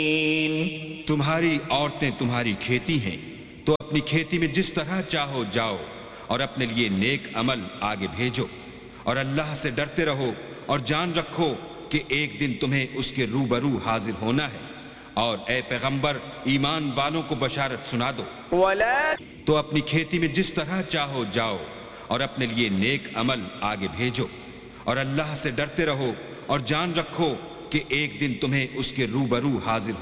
तुम्हारी औरतें तुम्हारी खेती हैं, तो अपनी खेती में जिस तरह चाहो जाओ और अपने लिए नेक अमल आगे भेजो और अल्लाह से डरते रहो और जान रखो कि एक दिन तुम्हें उसके रूबरू हाजिर होना है। और ए पैगंबर, ईमान वालों को बशारत सुना दो। तो अपनी खेती में जिस तरह चाहो जाओ और अपने लिए नेक अमल आगे भेजो और अल्लाह से डरते रहो और जान रखो कि एक दिन तुम्हें उसके रूबरू हाजिर